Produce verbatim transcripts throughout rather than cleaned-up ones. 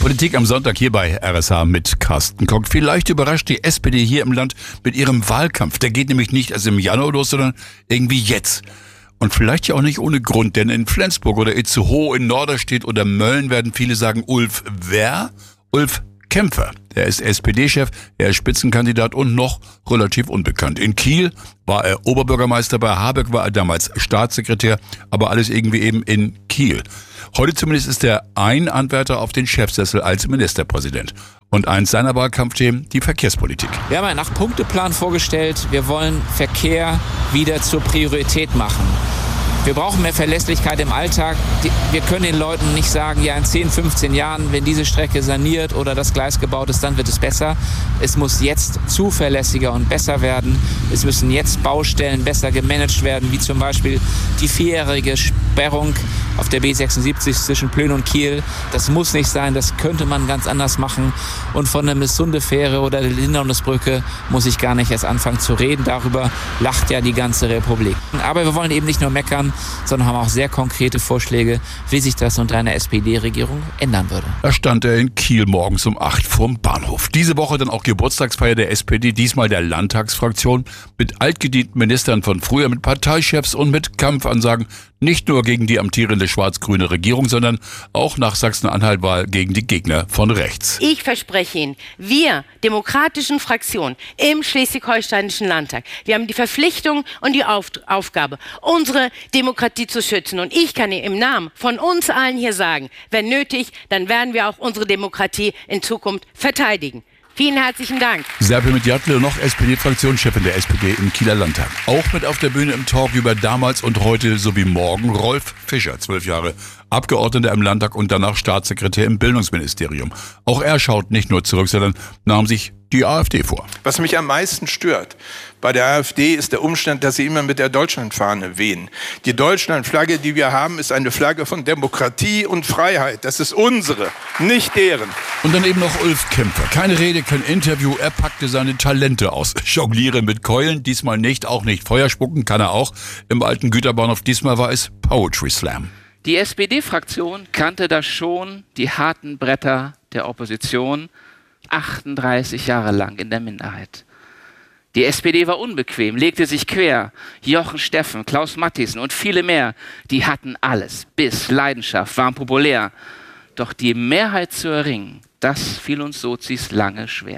Politik am Sonntag hier bei R S H mit Carsten Koch. Vielleicht überrascht die S P D hier im Land mit ihrem Wahlkampf. Der geht nämlich nicht erst im Januar los, sondern irgendwie jetzt. Und vielleicht ja auch nicht ohne Grund, denn in Flensburg oder Itzehoe, in Norderstedt oder Mölln werden viele sagen, Ulf wer? Ulf Kämpfer. Er ist S P D-Chef, er ist Spitzenkandidat und noch relativ unbekannt. In Kiel war er Oberbürgermeister, bei Habeck war er damals Staatssekretär, aber alles irgendwie eben in Kiel. Heute zumindest ist er ein Anwärter auf den Chefsessel als Ministerpräsident. Und eins seiner Wahlkampfthemen, die Verkehrspolitik. Wir haben einen Acht-Punkte-Plan vorgestellt. Wir wollen Verkehr wieder zur Priorität machen. Wir brauchen mehr Verlässlichkeit im Alltag. Wir können den Leuten nicht sagen, ja in zehn, fünfzehn Jahren, wenn diese Strecke saniert oder das Gleis gebaut ist, dann wird es besser. Es muss jetzt zuverlässiger und besser werden. Es müssen jetzt Baustellen besser gemanagt werden, wie zum Beispiel die vierjährige Sperrung auf der B sechsundsiebzig zwischen Plön und Kiel. Das muss nicht sein, das könnte man ganz anders machen. Und von der Missunde-Fähre oder der Lindernusbrücke muss ich gar nicht erst anfangen zu reden. Darüber lacht ja die ganze Republik. Aber wir wollen eben nicht nur meckern, sondern haben auch sehr konkrete Vorschläge, wie sich das unter einer S P D-Regierung ändern würde. Da stand er in Kiel morgens um acht vorm Bahnhof. Diese Woche dann auch Geburtstagsfeier der S P D, diesmal der Landtagsfraktion, mit altgedienten Ministern von früher, mit Parteichefs und mit Kampfansagen, nicht nur gegen die amtierende schwarz-grüne Regierung, sondern auch nach Sachsen-Anhalt-Wahl gegen die Gegner von rechts. Ich verspreche Ihnen, wir demokratischen Fraktionen im Schleswig-Holsteinischen Landtag, wir haben die Verpflichtung und die Auf- Aufgabe, unsere Demokratie zu schützen. Und ich kann Ihnen im Namen von uns allen hier sagen, wenn nötig, dann werden wir auch unsere Demokratie in Zukunft verteidigen. Vielen herzlichen Dank. Serpil Medjatle, noch S P D-Fraktionschefin der S P D im Kieler Landtag. Auch mit auf der Bühne im Talk über damals und heute sowie morgen Rolf Fischer, zwölf Jahre Abgeordneter im Landtag und danach Staatssekretär im Bildungsministerium. Auch er schaut nicht nur zurück, sondern nahm sich die AfD vor. Was mich am meisten stört bei der AfD ist der Umstand, dass sie immer mit der Deutschlandfahne wehen. Die Deutschlandflagge, die wir haben, ist eine Flagge von Demokratie und Freiheit. Das ist unsere, nicht deren. Und dann eben noch Ulf Kämpfer. Keine Rede, kein Interview, er packte seine Talente aus. Jongliere mit Keulen, diesmal nicht, auch nicht. Feuerspucken kann er auch. Im alten Güterbahnhof, diesmal war es Poetry Slam. Die S P D-Fraktion kannte da schon die harten Bretter der Opposition, achtunddreißig Jahre lang in der Minderheit. Die S P D war unbequem, legte sich quer. Jochen Steffen, Klaus Matthiessen und viele mehr, die hatten alles. Biss, Leidenschaft, waren populär. Doch die Mehrheit zu erringen, das fiel uns Sozis lange schwer.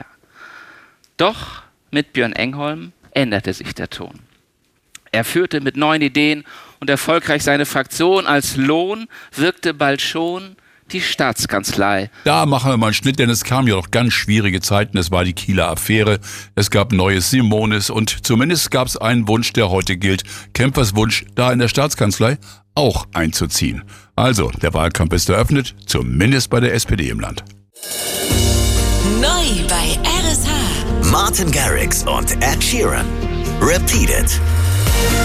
Doch mit Björn Engholm änderte sich der Ton. Er führte mit neuen Ideen und erfolgreich seine Fraktion. Als Lohn wirkte bald schon die Staatskanzlei. Da machen wir mal einen Schnitt, denn es kamen ja noch ganz schwierige Zeiten. Es war die Kieler Affäre, es gab neues Simonis und zumindest gab es einen Wunsch, der heute gilt. Kämpfers Wunsch, da in der Staatskanzlei auch einzuziehen. Also, der Wahlkampf ist eröffnet, zumindest bei der S P D im Land. Neu bei R S H. Martin Garrix und Ed Sheeran. Repeat It.